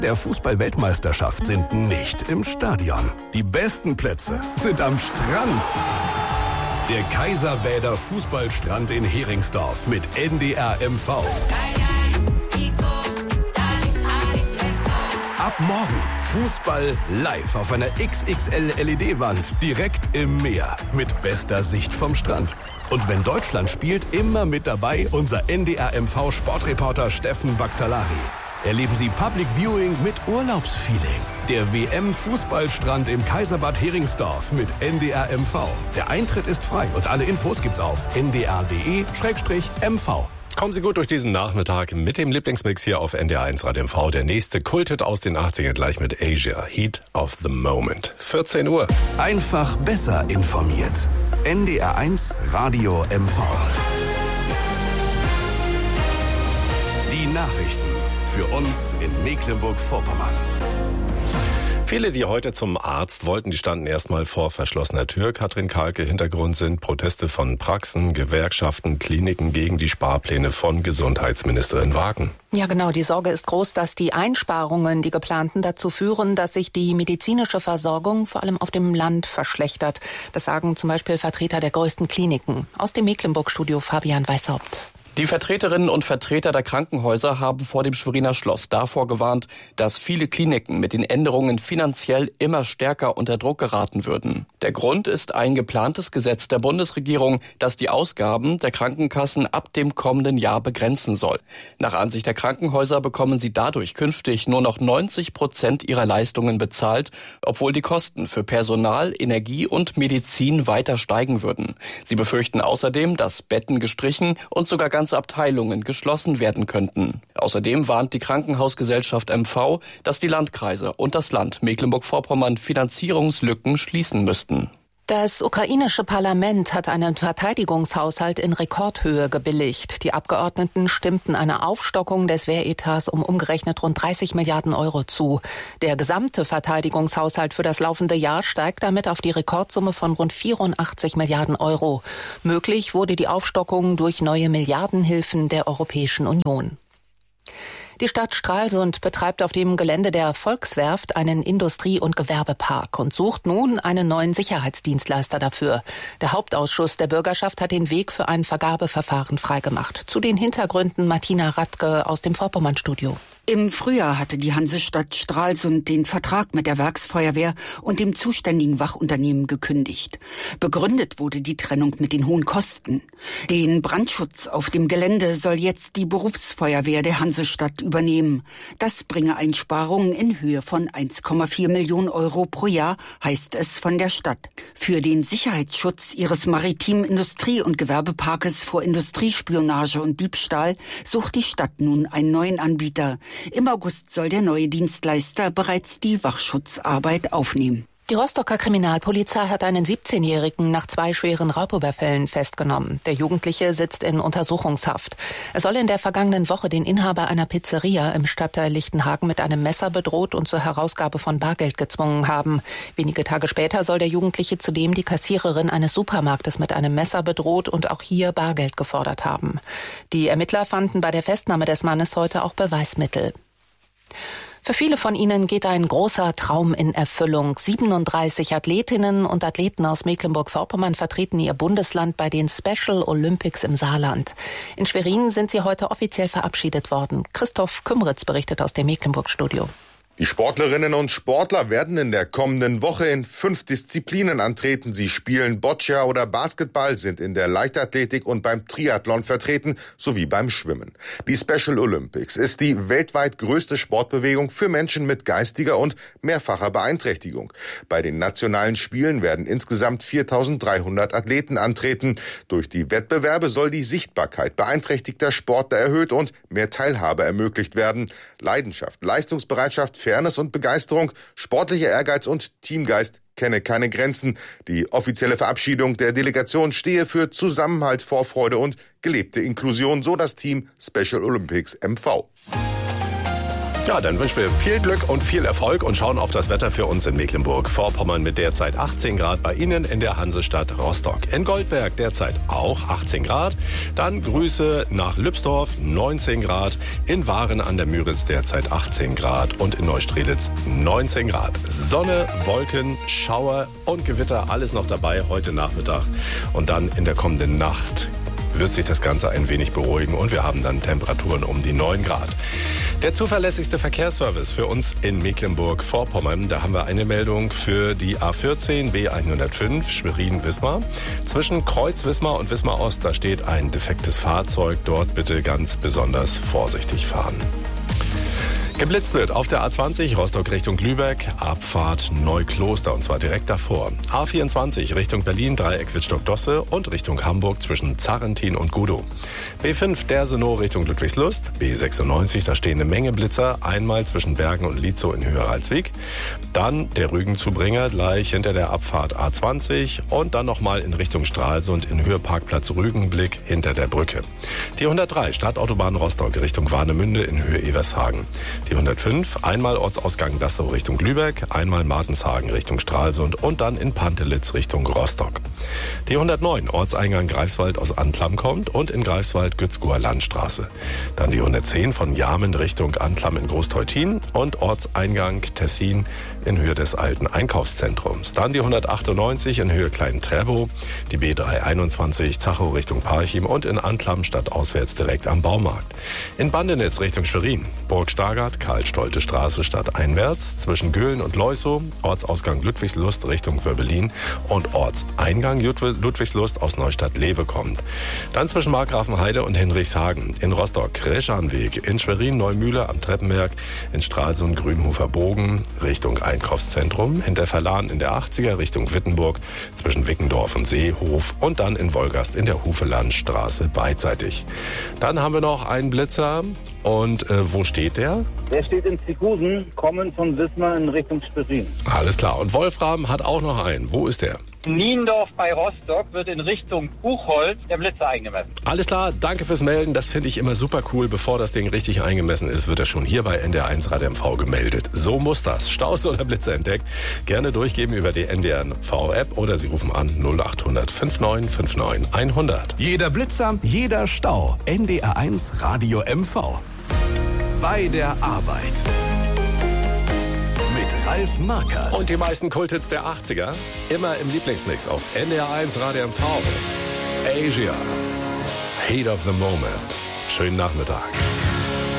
der Fußball-Weltmeisterschaft sind nicht im Stadion. Die besten Plätze sind am Strand. Der Kaiserbäder Fußballstrand in Heringsdorf mit NDR MV. Ab morgen Fußball live auf einer XXL LED-Wand direkt im Meer mit bester Sicht vom Strand. Und wenn Deutschland spielt, immer mit dabei unser NDR MV Sportreporter Steffen Baxalari. Erleben Sie Public Viewing mit Urlaubsfeeling. Der WM-Fußballstrand im Kaiserbad Heringsdorf mit NDR MV. Der Eintritt ist frei und alle Infos gibt's auf ndr.de/mv. Kommen Sie gut durch diesen Nachmittag mit dem Lieblingsmix hier auf NDR1 Radio MV. Der nächste Kulthit aus den 80ern gleich mit Asia. Heat of the Moment. 14 Uhr. Einfach besser informiert. NDR1 Radio MV. Die Nachrichten für uns in Mecklenburg-Vorpommern. Viele, die heute zum Arzt wollten, die standen erstmal vor verschlossener Tür. Katrin Kahlke, Hintergrund sind Proteste von Praxen, Gewerkschaften, Kliniken gegen die Sparpläne von Gesundheitsministerin Wagen. Ja, genau. Die Sorge ist groß, dass die Einsparungen, die geplanten, dazu führen, dass sich die medizinische Versorgung vor allem auf dem Land verschlechtert. Das sagen zum Beispiel Vertreter der größten Kliniken. Aus dem Mecklenburg-Studio Fabian Weishaupt. Die Vertreterinnen und Vertreter der Krankenhäuser haben vor dem Schweriner Schloss davor gewarnt, dass viele Kliniken mit den Änderungen finanziell immer stärker unter Druck geraten würden. Der Grund ist ein geplantes Gesetz der Bundesregierung, das die Ausgaben der Krankenkassen ab dem kommenden Jahr begrenzen soll. Nach Ansicht der Krankenhäuser bekommen sie dadurch künftig nur noch 90% ihrer Leistungen bezahlt, obwohl die Kosten für Personal, Energie und Medizin weiter steigen würden. Sie befürchten außerdem, dass Betten gestrichen und sogar ganze Abteilungen geschlossen werden könnten. Außerdem warnt die Krankenhausgesellschaft MV, dass die Landkreise und das Land Mecklenburg-Vorpommern Finanzierungslücken schließen müssten. Das ukrainische Parlament hat einen Verteidigungshaushalt in Rekordhöhe gebilligt. Die Abgeordneten stimmten einer Aufstockung des Wehretats um umgerechnet rund 30 Milliarden Euro zu. Der gesamte Verteidigungshaushalt für das laufende Jahr steigt damit auf die Rekordsumme von rund 84 Milliarden Euro. Möglich wurde die Aufstockung durch neue Milliardenhilfen der Europäischen Union. Die Stadt Stralsund betreibt auf dem Gelände der Volkswerft einen Industrie- und Gewerbepark und sucht nun einen neuen Sicherheitsdienstleister dafür. Der Hauptausschuss der Bürgerschaft hat den Weg für ein Vergabeverfahren freigemacht. Zu den Hintergründen Martina Radke aus dem Vorpommernstudio. Im Frühjahr hatte die Hansestadt Stralsund den Vertrag mit der Werksfeuerwehr und dem zuständigen Wachunternehmen gekündigt. Begründet wurde die Trennung mit den hohen Kosten. Den Brandschutz auf dem Gelände soll jetzt die Berufsfeuerwehr der Hansestadt übernehmen. Das bringe Einsparungen in Höhe von 1,4 Millionen Euro pro Jahr, heißt es von der Stadt. Für den Sicherheitsschutz ihres maritimen Industrie- und Gewerbeparkes vor Industriespionage und Diebstahl sucht die Stadt nun einen neuen Anbieter. Im August soll der neue Dienstleister bereits die Wachschutzarbeit aufnehmen. Die Rostocker Kriminalpolizei hat einen 17-Jährigen nach 2 schweren Raubüberfällen festgenommen. Der Jugendliche sitzt in Untersuchungshaft. Er soll in der vergangenen Woche den Inhaber einer Pizzeria im Stadtteil Lichtenhagen mit einem Messer bedroht und zur Herausgabe von Bargeld gezwungen haben. Wenige Tage später soll der Jugendliche zudem die Kassiererin eines Supermarktes mit einem Messer bedroht und auch hier Bargeld gefordert haben. Die Ermittler fanden bei der Festnahme des Mannes heute auch Beweismittel. Für viele von ihnen geht ein großer Traum in Erfüllung. 37 Athletinnen und Athleten aus Mecklenburg-Vorpommern vertreten ihr Bundesland bei den Special Olympics im Saarland. In Schwerin sind sie heute offiziell verabschiedet worden. Christoph Kümritz berichtet aus dem Mecklenburg-Studio. Die Sportlerinnen und Sportler werden in der kommenden Woche in 5 Disziplinen antreten. Sie spielen Boccia oder Basketball, sind in der Leichtathletik und beim Triathlon vertreten, sowie beim Schwimmen. Die Special Olympics ist die weltweit größte Sportbewegung für Menschen mit geistiger und mehrfacher Beeinträchtigung. Bei den nationalen Spielen werden insgesamt 4.300 Athleten antreten. Durch die Wettbewerbe soll die Sichtbarkeit beeinträchtigter Sportler erhöht und mehr Teilhabe ermöglicht werden. Leidenschaft, Leistungsbereitschaft, Fairness und Begeisterung, sportlicher Ehrgeiz und Teamgeist kenne keine Grenzen. Die offizielle Verabschiedung der Delegation stehe für Zusammenhalt, Vorfreude und gelebte Inklusion, so das Team Special Olympics MV. Ja, dann wünschen wir viel Glück und viel Erfolg und schauen auf das Wetter für uns in Mecklenburg-Vorpommern mit derzeit 18 Grad bei Ihnen in der Hansestadt Rostock. In Goldberg derzeit auch 18 Grad. Dann Grüße nach Lübsdorf, 19 Grad. In Waren an der Müritz derzeit 18 Grad und in Neustrelitz 19 Grad. Sonne, Wolken, Schauer und Gewitter, alles noch dabei heute Nachmittag. Und dann in der kommenden Nacht wird sich das Ganze ein wenig beruhigen und wir haben dann Temperaturen um die 9 Grad. Der zuverlässigste Verkehrsservice für uns in Mecklenburg-Vorpommern, da haben wir eine Meldung für die A14 B105 Schwerin-Wismar. Zwischen Kreuz-Wismar und Wismar-Ost, da steht ein defektes Fahrzeug. Dort bitte ganz besonders vorsichtig fahren. Geblitzt wird auf der A20 Rostock Richtung Lübeck, Abfahrt Neukloster und zwar direkt davor. A24 Richtung Berlin, Dreieck Wittstock-Dosse und Richtung Hamburg zwischen Zarrentin und Gudow. B5 Dersenow Richtung Ludwigslust, B96, da stehen eine Menge Blitzer, einmal zwischen Bergen und Lietzow in Höhe Ralswiek. Dann der Rügenzubringer gleich hinter der Abfahrt A20 und dann nochmal in Richtung Stralsund in Höhe Parkplatz Rügenblick hinter der Brücke. Die 103 Stadtautobahn Rostock Richtung Warnemünde in Höhe Evershagen. Die 105, einmal Ortsausgang Dassow Richtung Lübeck, einmal Martenshagen Richtung Stralsund und dann in Pantelitz Richtung Rostock. Die 109, Ortseingang Greifswald aus Antlam kommt und in Greifswald Gützkower Landstraße. Dann die 110 von Jarmen Richtung Antlam in Großteutin und Ortseingang Tessin in Höhe des alten Einkaufszentrums. Dann die 198 in Höhe Klein-Trebow, die B321 Zachow Richtung Parchim und in Antlam stadtauswärts direkt am Baumarkt. In Bandenitz Richtung Schwerin, Burg Stargard, Karl-Stolte-Straße stadteinwärts zwischen Göhlen und Leusow, Ortsausgang Ludwigslust Richtung Wörbelin und Ortseingang Ludwigslust aus Neustadt-Lewe kommt. Dann zwischen Markgrafenheide und Hinrichshagen, in Rostock Reschanweg, in Schwerin Neumühle am Treppenberg, in Stralsund Grünhofer Bogen Richtung Einkaufszentrum, hinter Verlan in der 80er Richtung Wittenburg zwischen Wickendorf und Seehof und dann in Wolgast in der Hufelandstraße beidseitig. Dann haben wir noch einen Blitzer und wo steht der? Der steht in Zigusen, kommen von Wismar in Richtung Schwerin. Alles klar. Und Wolfram hat auch noch einen. Wo ist der? Niendorf bei Rostock wird in Richtung Buchholz der Blitzer eingemessen. Alles klar, danke fürs Melden. Das finde ich immer super cool. Bevor das Ding richtig eingemessen ist, wird er schon hier bei NDR1 Radio MV gemeldet. So muss das. Staus oder Blitzer entdeckt? Gerne durchgeben über die NDR MV-App oder Sie rufen an 0800 59 59 100. Jeder Blitzer, jeder Stau. NDR1 Radio MV. Bei der Arbeit. Mit Ralf Markert. Und die meisten Kulthits der 80er immer im Lieblingsmix auf NDR1 Radio MV. Asia. Heat of the Moment. Schönen Nachmittag.